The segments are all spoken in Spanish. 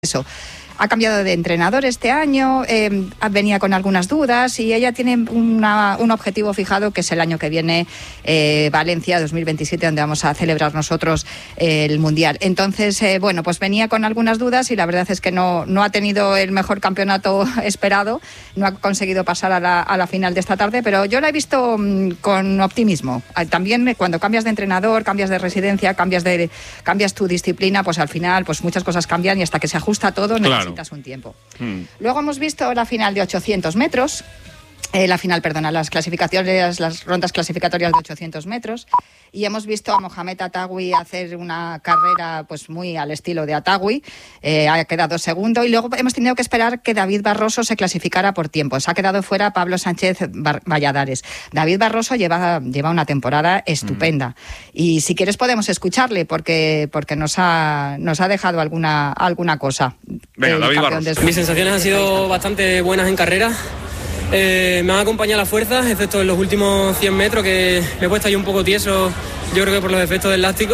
Eso. Ha cambiado de entrenador este año, venía con algunas dudas y ella tiene un objetivo fijado, que es el año que viene, Valencia 2027, donde vamos a celebrar nosotros el Mundial. Entonces, pues venía con algunas dudas y la verdad es que no ha tenido el mejor campeonato esperado, no ha conseguido pasar a la final de esta tarde, pero yo la he visto con optimismo. También cuando cambias de entrenador, cambias de residencia, cambias tu disciplina, pues al final pues muchas cosas cambian y hasta que se ajusta todo necesitas un tiempo. Luego hemos visto la final de 800 metros, las rondas clasificatorias de 800 metros, y hemos visto a Mohamed Attawi hacer una carrera pues muy al estilo de Attawi, ha quedado segundo, y luego hemos tenido que esperar que David Barroso se clasificara por tiempos. Ha quedado fuera Pablo Sánchez Valladares. David Barroso lleva una temporada estupenda, y si quieres podemos escucharle porque nos ha dejado alguna cosa. Venga, David Barroso. Mis sensaciones han sido bastante buenas en carrera. Me han acompañado las fuerzas, excepto en los últimos 100 metros, que me he puesto ahí un poco tieso, yo creo que por los efectos del láctico.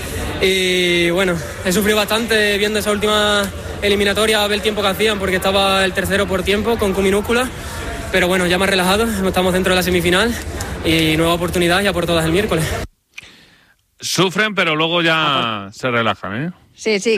Y bueno, he sufrido bastante viendo esa última eliminatoria, a ver el tiempo que hacían, porque estaba el tercero por tiempo, con Q minúscula. Pero bueno, ya más relajado, estamos dentro de la semifinal y nueva oportunidad ya por todas el miércoles. Sufren, pero luego ya se relajan, ¿eh? Sí,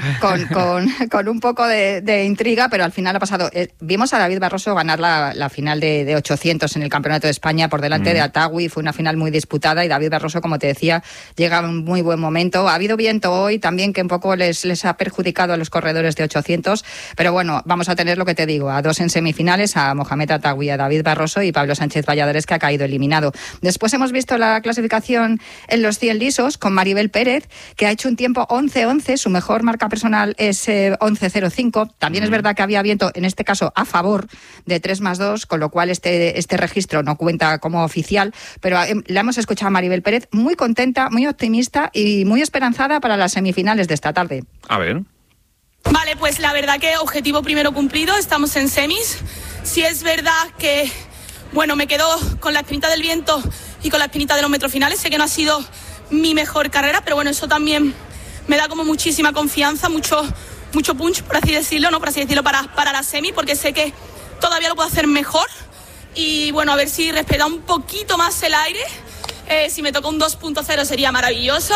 con un poco de intriga, pero al final ha pasado. Vimos a David Barroso ganar la final de 800 en el Campeonato de España por delante de Attawi. Fue una final muy disputada y David Barroso, como te decía, llega a un muy buen momento. Ha habido viento hoy también que un poco les ha perjudicado a los corredores de 800, pero bueno, vamos a tener lo que te digo, a dos en semifinales, a Mohamed Attawi, a David Barroso y Pablo Sánchez Valladares, que ha caído eliminado. Después hemos visto la clasificación en los 100 lisos con Maribel Pérez, que ha hecho un tiempo 11:11, su mejor marca personal es 11:05. También es verdad que había viento, en este caso a favor, de 3+2, con lo cual este registro no cuenta como oficial, pero la hemos escuchado a Maribel Pérez muy contenta, muy optimista y muy esperanzada para las semifinales de esta tarde. A ver. Vale, pues la verdad que objetivo primero cumplido, estamos en semis. Sí es verdad que, me quedo con la espinita del viento y con la espinita de los metros finales. Sé que no ha sido mi mejor carrera, pero eso también me da como muchísima confianza, mucho punch, por así decirlo, para la semi, porque sé que todavía lo puedo hacer mejor. Y a ver si respeta un poquito más el aire. Si me toca un 2.0 sería maravilloso.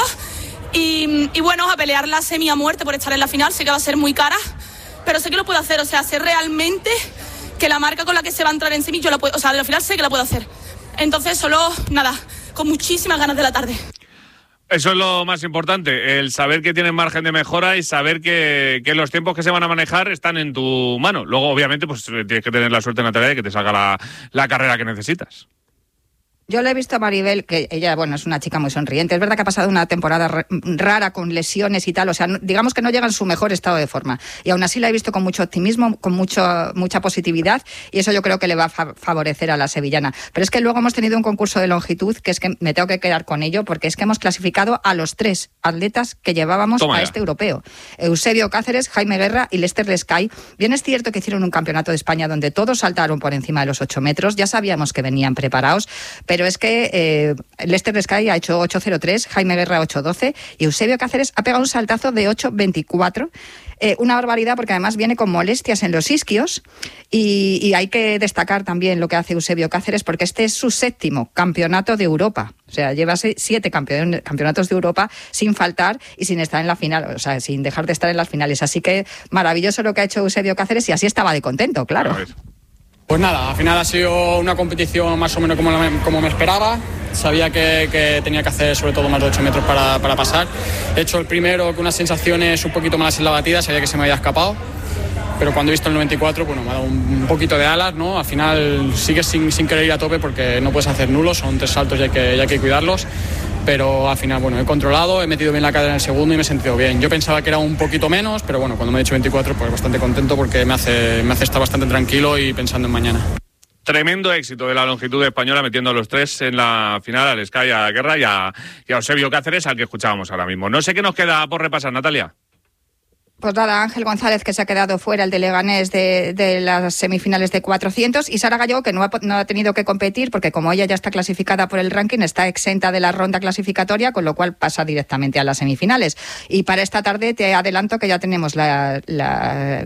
Y a pelear la semi a muerte por estar en la final. Sé que va a ser muy cara, pero sé que lo puedo hacer. O sea, sé realmente que la marca con la que se va a entrar en semi, yo la puedo, de la final sé que la puedo hacer. Entonces, con muchísimas ganas de la tarde. Eso es lo más importante, el saber que tienes margen de mejora y saber que los tiempos que se van a manejar están en tu mano. Luego, obviamente, pues tienes que tener la suerte, Natalia, de que te salga la carrera que necesitas. Yo le he visto a Maribel, que ella, es una chica muy sonriente. Es verdad que ha pasado una temporada rara con lesiones y tal, o sea, digamos que no llega en su mejor estado de forma. Y aún así la he visto con mucho optimismo, con mucha positividad, y eso yo creo que le va a favorecer a la sevillana. Pero es que luego hemos tenido un concurso de longitud, que es que me tengo que quedar con ello, porque es que hemos clasificado a los 3 atletas que llevábamos a este europeo. Eusebio Cáceres, Jaime Guerra y Lester Lescay. Bien es cierto que hicieron un campeonato de España donde todos saltaron por encima de los 8 metros, ya sabíamos que venían preparados, pero es que Lester Lescay ha hecho 8.03, Jaime Guerra 8.12 y Eusebio Cáceres ha pegado un saltazo de 8.24. Una barbaridad, porque además viene con molestias en los isquios y hay que destacar también lo que hace Eusebio Cáceres, porque este es su 7º campeonato de Europa. O sea, lleva 7 campeonatos de Europa sin faltar y sin estar en la final, o sea, sin dejar de estar en las finales. Así que maravilloso lo que ha hecho Eusebio Cáceres, y así estaba de contento, claro. Pues nada, al final ha sido una competición más o menos como me esperaba. Sabía que tenía que hacer sobre todo más de 8 metros para pasar. He hecho el primero con unas sensaciones un poquito malas en la batida, sabía que se me había escapado. Pero cuando he visto el 94, me ha dado un poquito de alas, ¿no? Al final sigues sin querer ir a tope porque no puedes hacer nulos, son 3 saltos y hay que cuidarlos. Pero al final, he controlado, he metido bien la cadera en el segundo y me he sentido bien. Yo pensaba que era un poquito menos, pero cuando me he dicho 24, pues bastante contento porque me hace estar bastante tranquilo y pensando en mañana. Tremendo éxito de la longitud española, metiendo a los 3 en la final, a Lescay, a Guerra y a Eusebio Cáceres, al que escuchábamos ahora mismo. No sé qué nos queda por repasar, Natalia. Pues nada, Ángel González, que se ha quedado fuera, el de Leganés, de las semifinales de 400, y Sara Gallego, que no ha tenido que competir porque como ella ya está clasificada por el ranking, está exenta de la ronda clasificatoria, con lo cual pasa directamente a las semifinales. Y para esta tarde te adelanto que ya tenemos la